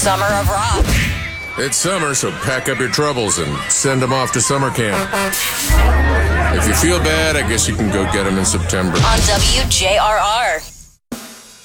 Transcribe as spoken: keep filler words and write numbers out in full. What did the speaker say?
Summer of Rock. It's summer, so pack up your troubles and send them off to summer camp. If you feel bad, I guess you can go get them in September. On W J R R.